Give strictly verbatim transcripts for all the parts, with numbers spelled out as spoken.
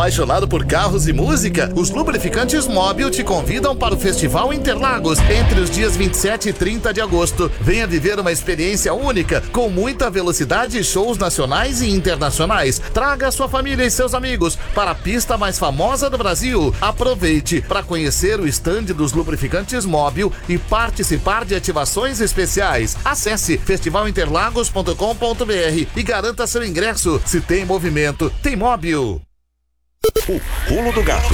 Apaixonado por carros e música? Os lubrificantes Móbil te convidam para o Festival Interlagos entre os dias vinte e sete e trinta de agosto. Venha viver uma experiência única com muita velocidade e shows nacionais e internacionais. Traga sua família e seus amigos para a pista mais famosa do Brasil. Aproveite para conhecer o estande dos lubrificantes Móbil e participar de ativações especiais. Acesse festival interlagos ponto com ponto br e garanta seu ingresso. Se tem movimento, tem Móbil. O Pulo do Gato.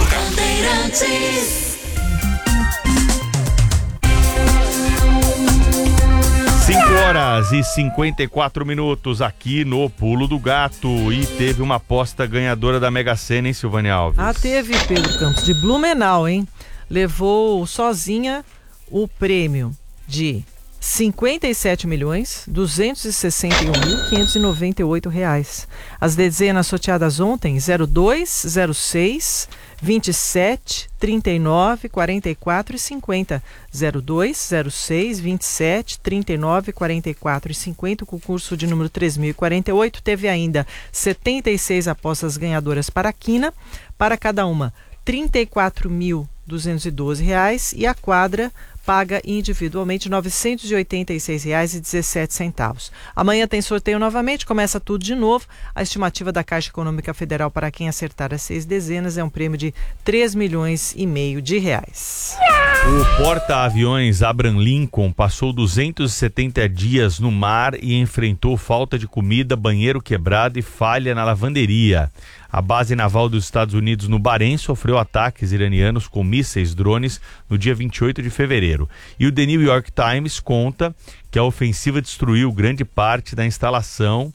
cinco horas e cinquenta e quatro minutos aqui no Pulo do Gato. E teve uma aposta ganhadora da Mega Sena, hein, Silvânia Alves? Ah, teve, Pedro Campos, de Blumenau, hein? Levou sozinha o prêmio de cinquenta e sete milhões, duzentos e sessenta e um mil, quinhentos e noventa e oito reais. As dezenas sorteadas ontem, zero dois, zero seis, vinte e sete, trinta e nove, quarenta e quatro e cinquenta. zero dois, zero seis, vinte e sete, trinta e nove, quarenta e quatro e cinquenta. O concurso de número três mil e quarenta e oito teve ainda setenta e seis apostas ganhadoras para a quina, para cada uma trinta e quatro mil duzentos e doze reais, e a quadra paga individualmente novecentos e oitenta e seis reais e dezessete centavos. Amanhã tem sorteio novamente, começa tudo de novo. A estimativa da Caixa Econômica Federal para quem acertar as seis dezenas é um prêmio de três milhões e meio de reais. O porta-aviões Abraham Lincoln passou duzentos e setenta dias no mar e enfrentou falta de comida, banheiro quebrado e falha na lavanderia. A base naval dos Estados Unidos no Bahrein sofreu ataques iranianos com mísseis drones no dia vinte e oito de fevereiro. E o The New York Times conta que a ofensiva destruiu grande parte da instalação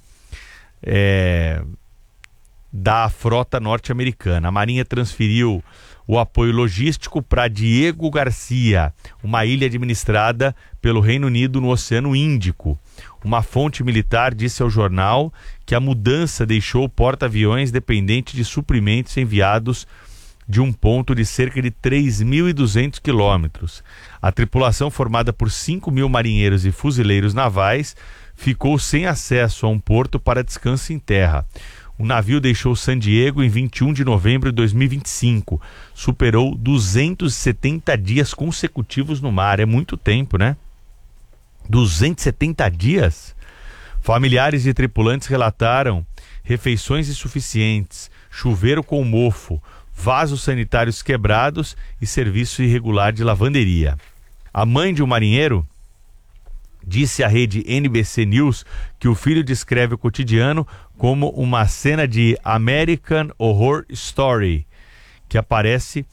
é, da frota norte-americana. A Marinha transferiu o apoio logístico para Diego Garcia, uma ilha administrada pelo Reino Unido no Oceano Índico. Uma fonte militar disse ao jornal que a mudança deixou o porta-aviões dependente de suprimentos enviados de um ponto de cerca de três mil e duzentos quilômetros. A tripulação, formada por cinco mil marinheiros e fuzileiros navais, ficou sem acesso a um porto para descanso em terra. O navio deixou San Diego em vinte e um de novembro de dois mil e vinte e cinco. Superou duzentos e setenta dias consecutivos no mar. É muito tempo, né? duzentos e setenta dias? Familiares de tripulantes relataram refeições insuficientes, chuveiro com mofo, vasos sanitários quebrados e serviço irregular de lavanderia. A mãe de um marinheiro disse à rede N B C News que o filho descreve o cotidiano como uma cena de American Horror Story, que aparece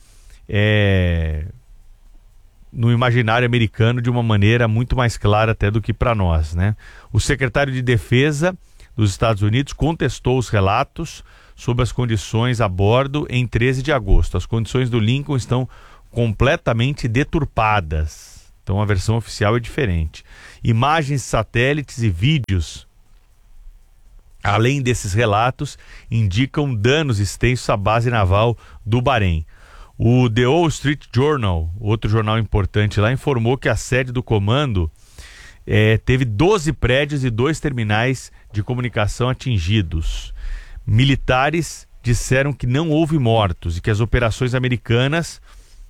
é, no imaginário americano de uma maneira muito mais clara até do que para nós, né? O secretário de Defesa dos Estados Unidos contestou os relatos sobre as condições a bordo em treze de agosto. As condições do Lincoln estão completamente deturpadas. Então a versão oficial é diferente. Imagens, satélites e vídeos, além desses relatos, indicam danos extensos à base naval do Bahrein. O The Wall Street Journal, outro jornal importante lá, informou que a sede do comando é, teve doze prédios e dois terminais de comunicação atingidos. Militares disseram que não houve mortos e que as operações americanas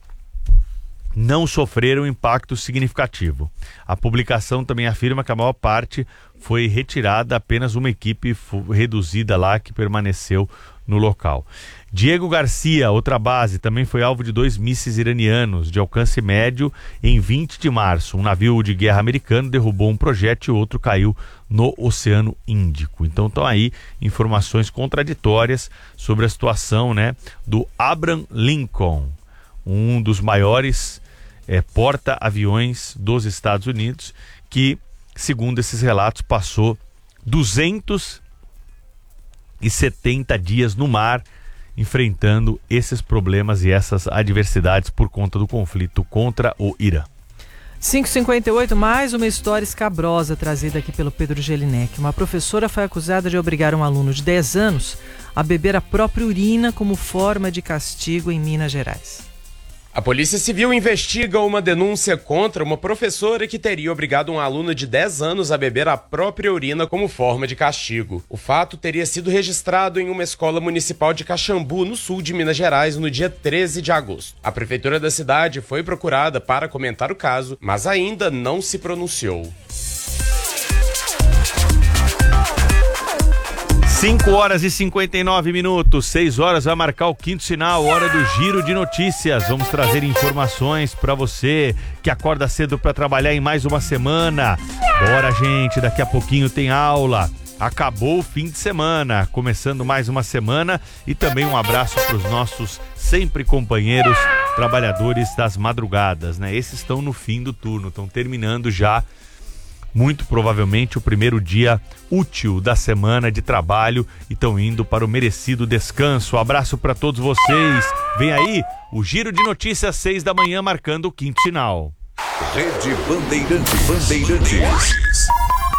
não sofreram impacto significativo. A publicação também afirma que a maior parte foi retirada, apenas uma equipe reduzida lá que permaneceu no local. Diego Garcia, outra base, também foi alvo de dois mísseis iranianos de alcance médio em vinte de março. Um navio de guerra americano derrubou um projétil e outro caiu no Oceano Índico. Então estão aí informações contraditórias sobre a situação, né, do Abraham Lincoln, um dos maiores é, porta-aviões dos Estados Unidos, que, segundo esses relatos, passou duzentos e setenta dias no mar, enfrentando esses problemas e essas adversidades por conta do conflito contra o Irã. cinco e cinquenta e oito, mais uma história escabrosa trazida aqui pelo Pedro Gelinek. Uma professora foi acusada de obrigar um aluno de dez anos a beber a própria urina como forma de castigo em Minas Gerais. A Polícia Civil investiga uma denúncia contra uma professora que teria obrigado um aluno de dez anos a beber a própria urina como forma de castigo. O fato teria sido registrado em uma escola municipal de Caxambu, no sul de Minas Gerais, no dia treze de agosto. A prefeitura da cidade foi procurada para comentar o caso, mas ainda não se pronunciou. cinco horas e cinquenta e nove minutos, seis horas vai marcar o quinto sinal, hora do giro de notícias. Vamos trazer informações para você que acorda cedo para trabalhar em mais uma semana. Bora, gente, daqui a pouquinho tem aula. Acabou o fim de semana, começando mais uma semana, e também um abraço para os nossos sempre companheiros trabalhadores das madrugadas, né? Esses estão no fim do turno, estão terminando já muito provavelmente o primeiro dia útil da semana de trabalho e estão indo para o merecido descanso. Um abraço para todos vocês. Vem aí o Giro de Notícias, seis da manhã, marcando o quinto sinal. Rede Bandeirantes. Bandeirantes.